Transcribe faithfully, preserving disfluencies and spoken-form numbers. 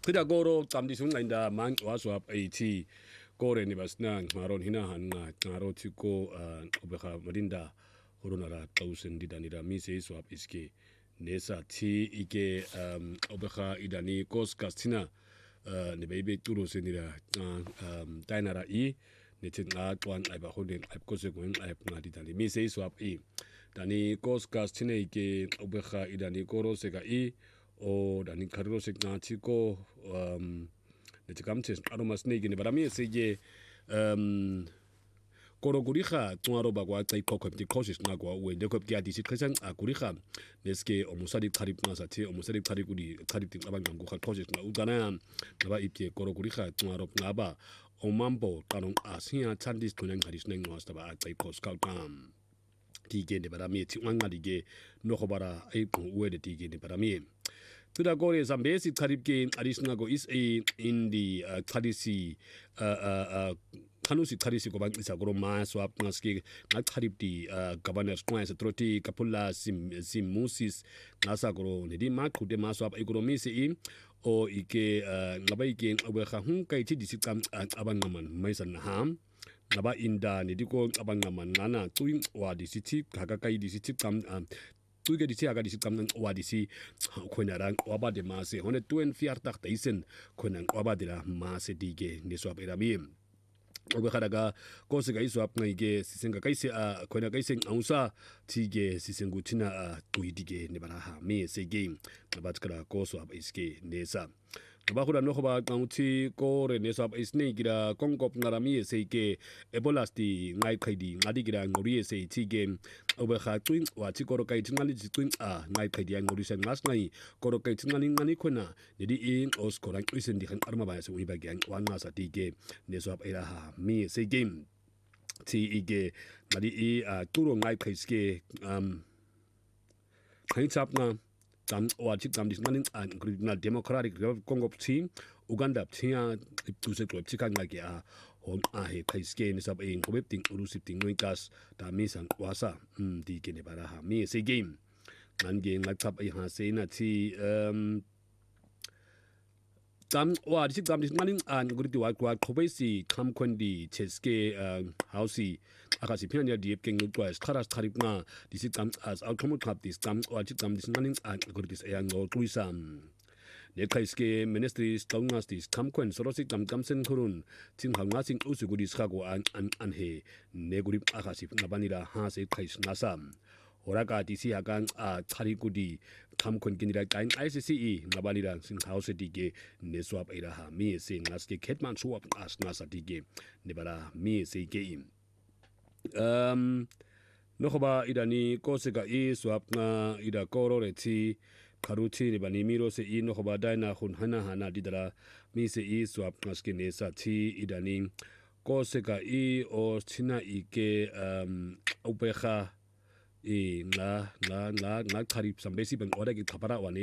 Kita goro tamdi sunga inda mang waswap eighty gore ni basna ngaron hinahan nga ngaro tiko obeka madinda horonara tausen didanira mise swap iske nesa ti ike obeka idani kos kastina ne baby turo senira tainara i ne tin nga twan ai ba hoden ai kose gwen ai nga didani mise swap i dani kos kastina ike obeka idani koro sega i o dani kariro signa tiko um ne tikamtes aroma snake ne barami sege um koro guriha twaro bagwa tsai kokop di courses na gwa we de kop gya disi khasan aguriha neske o musadi kharip na sa the o musadi kharip gudi kharip tin abang ngu kha courses na udana ba ipke koro guriha twaro ngaba o mambo kanong asia chandis tunan hadis nang wasta ba tsai kos kalkam tige ne barami ti wanga dige no khobara ai ko we de tige ne barami Tuda gore zambesi karibke arisnago is a in the uh, kadisi uh, uh, uh, kanusi kadisi ko bang isa goro ma swap ngaski ngat karib di uh, governor square troti kapula sim sim musis ngasa goro ne di ma kude ma swap igoro misi i o ike uh, ngabai ke obe kha hun kai ti disikam abang naman maisan ham ngaba inda ne diko abang naman nana tuing wa disiti kaga kai disiti kam um, tuige disi aga disi kamnan wadisi khonarang wabade mase hone tuen fiartak taisen khonang wabade la mase dige ne swap irami obe khadaga kosega iswap ngaige sisenga kaise a khona kaise ausa tige sisengu tina a tuidige ne baraha me se game nabatkara ko swap iske nesa ba khura no khoba kaunti ko re ne swap isne gira kongkop ngarami se ke ebolasti ngai khaidi ngadi gira ngori se tige obe kha twin wa ti koro kai tingali ti twin a ngai khaidi ngori se ngas ngai koro kai tingali ngani khona ne di in os korang isen di khan arma ba se wi ba gyang wa nga sa tige ne swap era ha mi se game ti ige ngadi i turo ngai khaiske um khain chap na tam wa chik tam dis manin an na democratic congo team uganda tia tu se club chika nga ya hon a he khaiske ni sab in ko ting urusip ting noikas ta mi san wasa um di ke ne bara ha mi se game man ge nga tap ai ha se na ti um tam wa chik tam dis manin an guriti wa kwa khobaisi kham khondi cheske hausi akasi pian ya diep keng nutwa kharas kharip na disi tam as outcome club dis tam wa chik tam dis manin an guriti ayang no tuisam ne khaiske ministry stongas dis kham khon sorosi tam kamsen khurun tin hanga sing usugudi skhago an an he ne gurip akasi nabanira ha se khais nasam Oraka disi akan a tsari kudi kam kon kinira kain I C C E nabanira sing house dige ne swap era ha mi se ngaske ketman swap as ngasa dige ne bara mi se ge um no khoba idani kosega e swap na ida koro reti karuti ne bani miro se i no khoba daina khun hana hana didara mi se e swap ngaske ne sa ti idani kosega e o china ike um upeha e nga nga nga nga karib sambesi bang ora ki khapara wani